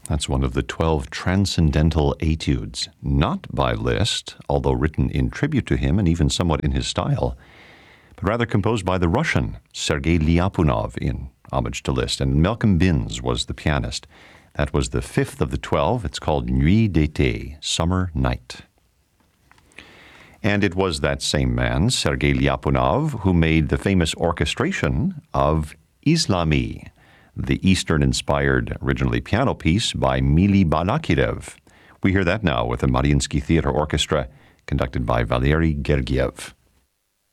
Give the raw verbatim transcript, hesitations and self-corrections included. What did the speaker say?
That's one of the twelve transcendental etudes, not by Liszt, although written in tribute to him and even somewhat in his style, but rather composed by the Russian Sergei Lyapunov in homage to Liszt, and Malcolm Binns was the pianist. That was the fifth of the twelve. It's called Nuit d'été, Summer Night. And it was that same man, Sergei Lyapunov, who made the famous orchestration of Islami, the Eastern-inspired, originally piano piece by Mili Balakirev. We hear that now with the Mariinsky Theater Orchestra, conducted by Valery Gergiev.